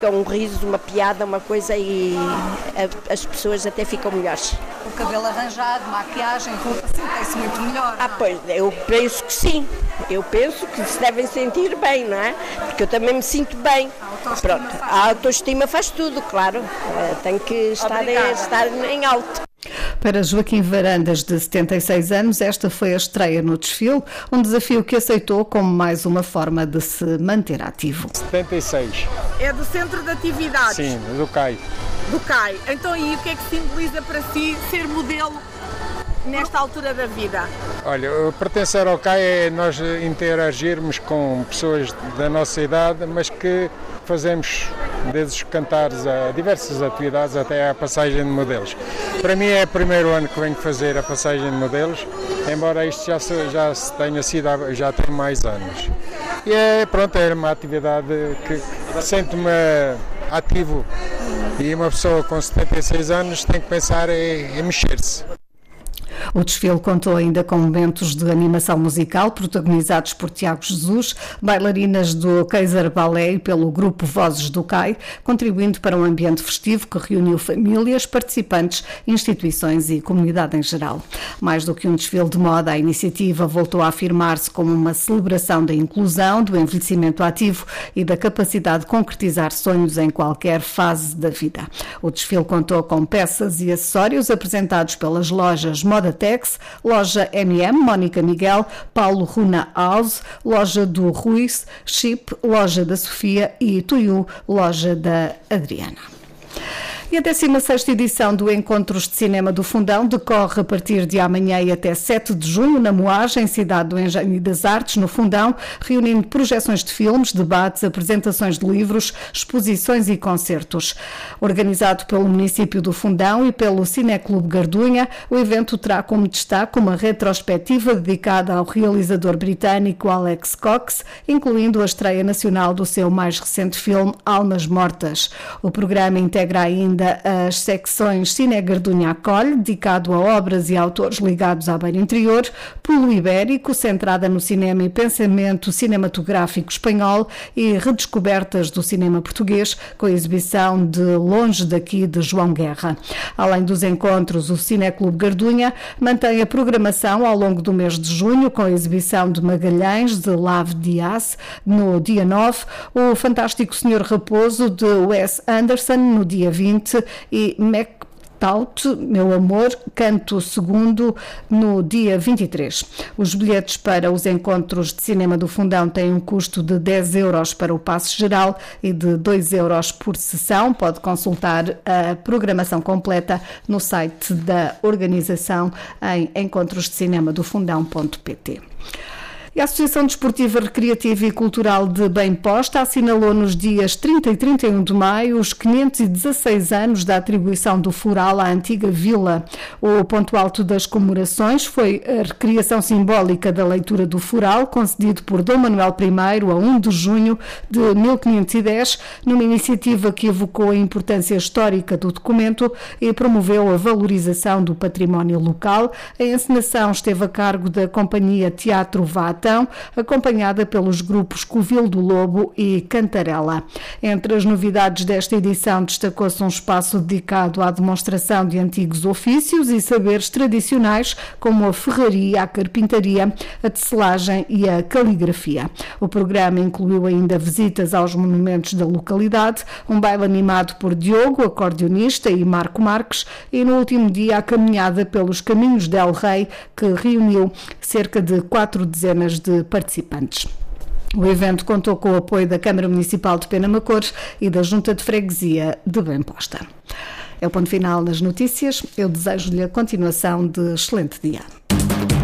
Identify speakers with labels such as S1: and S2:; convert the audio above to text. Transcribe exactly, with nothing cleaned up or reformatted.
S1: Um riso, uma piada, uma coisa e a, as pessoas até ficam melhores.
S2: O cabelo arranjado, maquiagem, roupa, sentem-se muito melhor.
S1: Ah, pois, eu penso que sim. Eu penso que se devem sentir bem, não é? Porque eu também me sinto bem.
S2: A autoestima,
S1: Pronto,
S2: faz,
S1: a autoestima faz tudo, claro. Tem que estar, é, estar em alto.
S3: Para Joaquim Varandas, de setenta e seis anos, esta foi a estreia no desfile, um desafio que aceitou como mais uma forma de se manter ativo.
S4: setenta e seis.
S5: É do Centro de Atividades?
S4: Sim, do C A I.
S5: Do C A I. Então, e o que é que simboliza para si ser modelo nesta altura da vida?
S4: Olha, pertencer ao C A I é nós interagirmos com pessoas da nossa idade, mas que fazemos desde os cantares a diversas atividades até à passagem de modelos. Para mim é o primeiro ano que venho fazer a passagem de modelos, embora isto já, se, já se tenha sido, já tem mais anos. E é, pronto, é uma atividade que sinto-me ativo e uma pessoa com setenta e seis anos tem que pensar em, em mexer-se.
S3: O desfile contou ainda com momentos de animação musical protagonizados por Tiago Jesus, bailarinas do Kaiser Ballet e pelo grupo Vozes do C A I, contribuindo para um ambiente festivo que reuniu famílias, participantes, instituições e comunidade em geral. Mais do que um desfile de moda, a iniciativa voltou a afirmar-se como uma celebração da inclusão, do envelhecimento ativo e da capacidade de concretizar sonhos em qualquer fase da vida. O desfile contou com peças e acessórios apresentados pelas lojas Moda Tex, loja M e M, Mónica Miguel, Paulo Runa House, loja do Ruiz, Chip, loja da Sofia e Tuiu, loja da Adriana. E a décima sexta edição do Encontros de Cinema do Fundão decorre a partir de amanhã e até sete de junho na Moagem, cidade do Engenho e das Artes, no Fundão, reunindo projeções de filmes, debates, apresentações de livros, exposições e concertos. Organizado pelo município do Fundão e pelo Cineclube Gardunha, o evento terá como destaque uma retrospectiva dedicada ao realizador britânico Alex Cox, incluindo a estreia nacional do seu mais recente filme Almas Mortas. O programa integra ainda as secções Cine Gardunha Acolhe, dedicado a obras e autores ligados à Beira Interior, Pulo Ibérico, centrada no cinema e pensamento cinematográfico espanhol e redescobertas do cinema português, com a exibição de Longe Daqui, de João Guerra. Além dos encontros, o Cineclube Gardunha mantém a programação ao longo do mês de junho, com a exibição de Magalhães, de Lave Dias, no dia nove, o Fantástico Senhor Raposo, de Wes Anderson, no dia vinte, e MacTaut, Meu Amor, Canto Segundo, no dia vinte e três. Os bilhetes para os encontros de cinema do Fundão têm um custo de dez euros para o passe geral e de dois euros por sessão. Pode consultar a programação completa no site da organização em encontros de cinema do fundão ponto pt. E a Associação Desportiva, Recreativa e Cultural de Bem Posta assinalou nos dias trinta e trinta e um de maio os quinhentos e dezasseis anos da atribuição do Fural à antiga vila. O ponto alto das comemorações foi a recriação simbólica da leitura do Fural, concedido por Dom Manuel I a um de junho de mil quinhentos e dez, numa iniciativa que evocou a importância histórica do documento e promoveu a valorização do património local. A encenação esteve a cargo da Companhia Teatro Vata, acompanhada pelos grupos Covil do Lobo e Cantarela. Entre as novidades desta edição destacou-se um espaço dedicado à demonstração de antigos ofícios e saberes tradicionais, como a ferraria, a carpintaria, a tecelagem e a caligrafia. O programa incluiu ainda visitas aos monumentos da localidade, um baile animado por Diogo, acordeonista, e Marco Marques, e no último dia a caminhada pelos caminhos del Rei, que reuniu cerca de quatro dezenas de participantes. O evento contou com o apoio da Câmara Municipal de Penamacores e da Junta de Freguesia de Bem Posta. É o ponto final nas notícias. Eu desejo-lhe a continuação de excelente dia.